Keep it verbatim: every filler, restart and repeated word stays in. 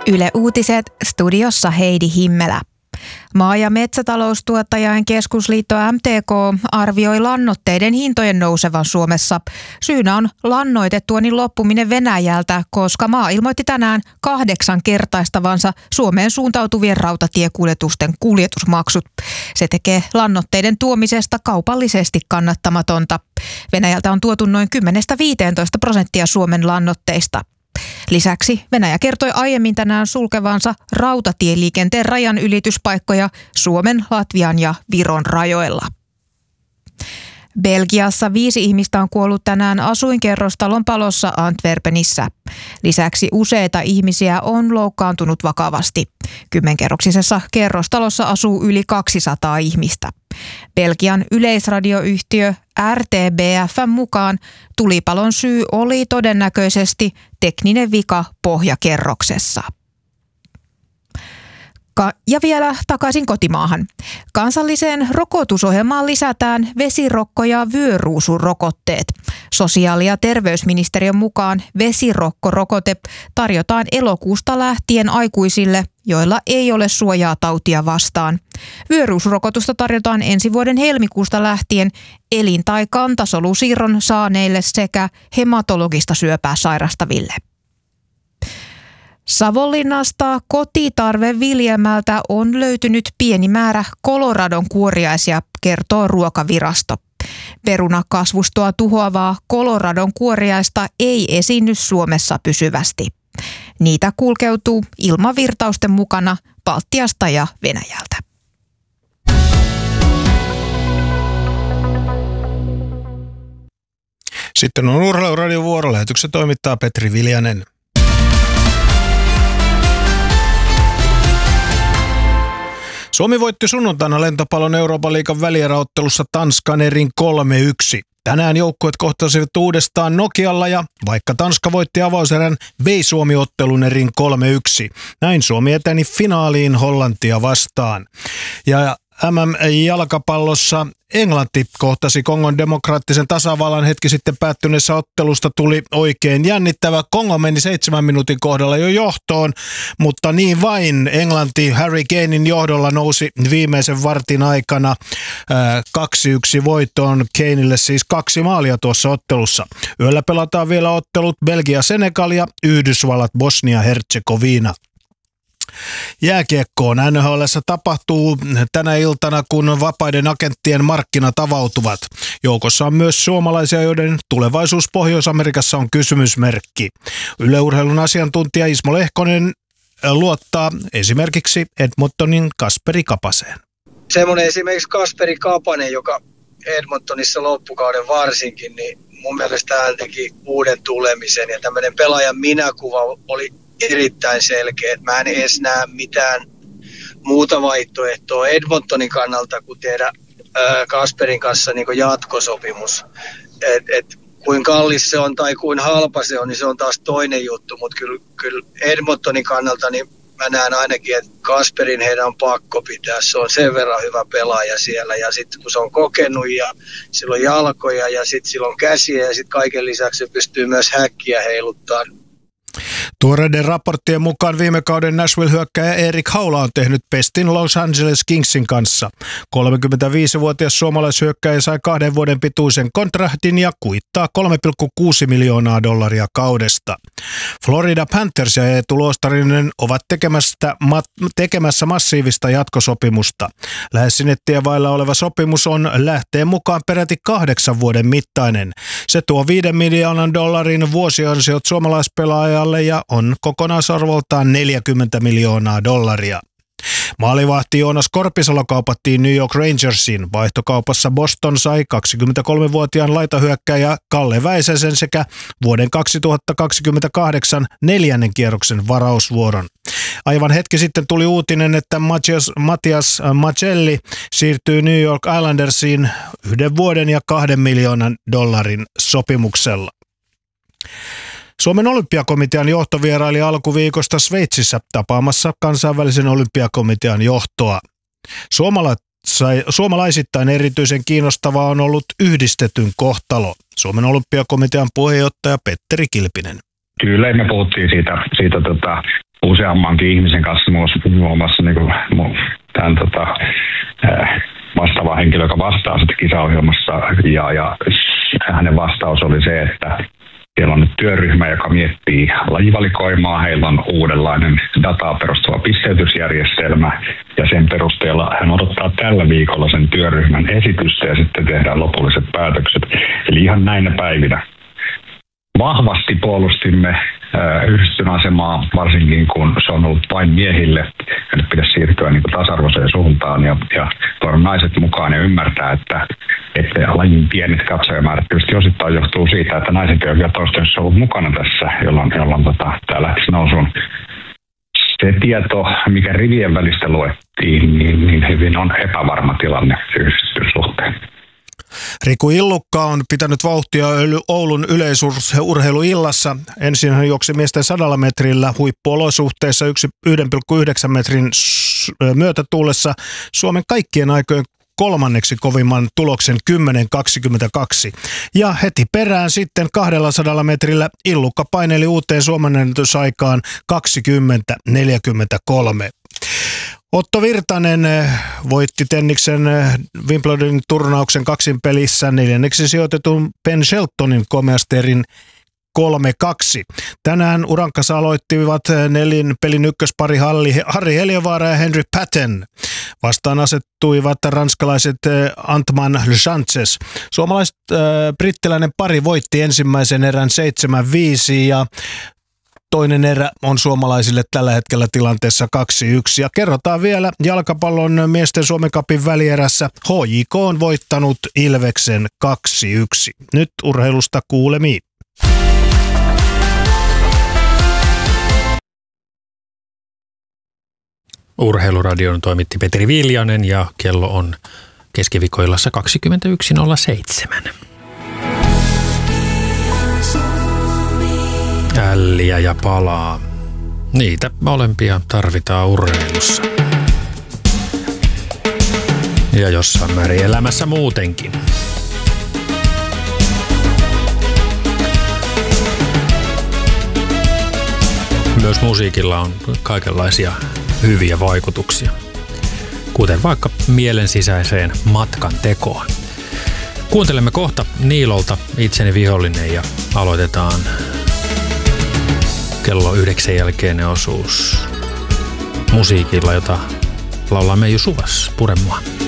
Yle Uutiset, studiossa Heidi Himmelä. Maa- ja metsätaloustuottajain keskusliitto M T K arvioi lannoitteiden hintojen nousevan Suomessa. Syynä on lannoitetuonnin loppuminen Venäjältä, koska maa ilmoitti tänään kahdeksankertaistavansa Suomeen suuntautuvien rautatiekuljetusten kuljetusmaksut. Se tekee lannoitteiden tuomisesta kaupallisesti kannattamatonta. Venäjältä on tuotu noin kymmenestä viiteentoista prosenttia Suomen lannoitteista. Lisäksi Venäjä kertoi aiemmin tänään sulkevansa rautatieliikenteen rajan ylityspaikkoja Suomen, Latvian ja Viron rajoilla. Belgiassa viisi ihmistä on kuollut tänään asuinkerrostalon palossa Antwerpenissä. Lisäksi useita ihmisiä on loukkaantunut vakavasti. Kymmenkerroksisessa kerrostalossa asuu yli kaksisataa ihmistä. Belgian yleisradioyhtiö R T B F:n mukaan tulipalon syy oli todennäköisesti tekninen vika pohjakerroksessa. Ja vielä takaisin kotimaahan. Kansalliseen rokotusohjelmaan lisätään vesirokko- ja vyöruusurokotteet. Sosiaali- ja terveysministeriön mukaan vesirokko-rokote tarjotaan elokuusta lähtien aikuisille, joilla ei ole suojaa tautia vastaan. Vyöruusrokotusta tarjotaan ensi vuoden helmikuusta lähtien elin- tai kantasolusiirron saaneille sekä hematologista syöpää sairastaville. Savonlinnasta kotitarveviljelmältä on löytynyt pieni määrä Coloradon kuoriaisia, kertoo Ruokavirasto. Perunakasvustoa tuhoavaa Coloradon kuoriaista ei esiinny Suomessa pysyvästi. Niitä kulkeutuu ilmavirtausten mukana Baltiasta ja Venäjältä. Sitten on Urheiluradion vuorolähetyksen toimittaa Petri Viljanen. Suomi voitti sunnuntaina lentopallon Euroopan liigan välieräottelussa Tanskan erin kolme yksi. Tänään joukkueet kohtasivat uudestaan Nokialla ja vaikka Tanska voitti avauserän, vei Suomi ottelun erin kolme yksi. Näin Suomi eteni finaaliin Hollantia vastaan. Ja M M-jalkapallossa Englanti kohtasi Kongon demokraattisen tasavallan hetki sitten päättyneessä ottelusta tuli oikein jännittävä. Kongo meni seitsemän minuutin kohdalla jo johtoon, mutta niin vain Englanti Harry Kanen johdolla nousi viimeisen vartin aikana kaksi yksi voittoon. Kanelle siis kaksi maalia tuossa ottelussa. Yöllä pelataan vielä ottelut Belgia-Senegal ja Yhdysvallat Bosnia-Herzegovina. Jääkiekkoon N H L:ssä tapahtuu tänä iltana, kun vapaiden agenttien markkinat avautuvat. Joukossa on myös suomalaisia, joiden tulevaisuus Pohjois-Amerikassa on kysymysmerkki. Yle Urheilun asiantuntija Ismo Lehkonen luottaa esimerkiksi Edmontonin Kasperi Kapaseen. Semmoinen esimerkiksi Kasperi Kapanen, joka Edmontonissa loppukauden varsinkin, niin mun mielestä hän teki uuden tulemisen ja tämmöinen pelaajan minäkuva oli erittäin selkeä. Mä en edes näe mitään muuta vaihtoehtoa Edmontonin kannalta kuin tehdä ää, Kasperin kanssa niin kuin jatkosopimus. Et, et, kuinka kallis se on tai kuin halpa se on, niin se on taas toinen juttu. Mutta kyllä, kyllä Edmontonin kannalta niin mä näen ainakin, että Kasperin heidän on pakko pitää. Se on sen verran hyvä pelaaja siellä. Ja sitten kun se on kokenut ja sillä on jalkoja ja sitten sillä on käsiä ja sitten kaiken lisäksi se pystyy myös häkkiä heiluttaa. Tuoreiden raporttien mukaan viime kauden Nashville-hyökkääjä Erik Haula on tehnyt pestin Los Angeles Kingsin kanssa. kolmekymmentäviisivuotias suomalaishyökkääjä sai kahden vuoden pituisen kontraktin ja kuittaa kolme pilkku kuusi miljoonaa dollaria kaudesta. Florida Panthers ja Eetu Luostarinen ovat tekemässä massiivista jatkosopimusta. Lähes sinettiä vailla oleva sopimus on lähteen mukaan peräti kahdeksan vuoden mittainen. Se tuo viiden miljoonan dollarin vuosiansiot suomalaispelaajalle ja on kokonaisarvoltaan neljäkymmentä miljoonaa dollaria. Maalivahti Joonas Korpisalo kaupattiin New York Rangersiin. Vaihtokaupassa Boston sai kaksikymmentäkolmevuotiaan laitahyökkääjä Kalle Väisäsen sekä vuoden kaksituhattakaksikymmentäkahdeksan neljännen kierroksen varausvuoron. Aivan hetki sitten tuli uutinen, että Matias, Matias Macelli siirtyy New York Islandersiin yhden vuoden ja kahden miljoonan dollarin sopimuksella. Suomen olympiakomitean johto vieraili alkuviikosta Sveitsissä tapaamassa kansainvälisen olympiakomitean johtoa. Suomalaisittain erityisen kiinnostavaa on ollut yhdistetyn kohtalo. Suomen olympiakomitean puheenjohtaja Petteri Kilpinen. Kyllä me puhuttiin siitä, siitä tota, useammankin ihmisen kanssa, muun muassa niin kuin, tämän tota, vastaava henkilö, joka vastaa sitä kisaohjelmassa, ja, ja hänen vastaus oli se, että siellä on nyt työryhmä, joka miettii lajivalikoimaa. Heillä on uudenlainen dataa perustuva pisteytysjärjestelmä, ja sen perusteella hän odottaa tällä viikolla sen työryhmän esitystä, ja sitten tehdään lopulliset päätökset. Eli ihan näinä päivinä vahvasti puolustimme yhdistyn asemaa, varsinkin kun se on ollut vain miehille. Ja nyt pitäisi siirtyä niin kuin tasa-arvoiseen suuntaan ja, ja tuoda naiset mukaan ja ymmärtää, että, että lajin pienet katsojamäärät tietysti osittain johtuu siitä, että naiset ei ole toistaiseksi ollut mukana tässä, jolloin, jolloin tota, tämä lähtisi nousuun. Se tieto, mikä rivien välistä luettiin, niin, niin hyvin on epävarma tilanne yhdistyn suhteen. Riku Illukka on pitänyt vauhtia Oulun yleisurheiluillassa. Ensin hän juoksi miesten sadalla metrillä huippuolosuhteissa yksi pilkku yhdeksän metrin myötätuulessa Suomen kaikkien aikojen kolmanneksi kovimman tuloksen kymmenen kaksikymmentäkaksi. Ja heti perään sitten kahdellasadalla metrillä Illukka paineli uuteen suomenennätysaikaan kaksikymmentä neljäkymmentäkolme. Otto Virtanen voitti tenniksen Wimbledonin turnauksen kaksinpelissä neljänneksi sijoitetun Ben Sheltonin komeasterin kolme kaksi. Tänään urankassa aloittivat nelin pelin ykköspari Harri Heliövaara ja Henry Patton. Vastaan asettuivat ranskalaiset Antman Lechances. Suomalaiset äh, brittiläinen pari voitti ensimmäisen erän seitsemän viisi ja toinen erä on suomalaisille tällä hetkellä tilanteessa kaksi yksi. Ja kerrotaan vielä jalkapallon miesten Suomen Cupin välierässä. H J K on voittanut Ilveksen kaksi yksi. Nyt urheilusta kuulemiin. Urheiluradion toimitti Petri Viljanen ja kello on keskiviikkoillassa kaksikymmentäyksi nolla seitsemän. Älliä ja palaa. Niitä molempia tarvitaan urheilussa. Ja jossain määrin elämässä muutenkin. Myös musiikilla on kaikenlaisia hyviä vaikutuksia, kuten vaikka mielen sisäiseen matkan tekoon. Kuuntelemme kohta Niilolta Itseni vihollinen ja aloitetaan kello yhdeksän jälkeinen osuus musiikilla, jota laulaa Meiju Suvas, Pure mua.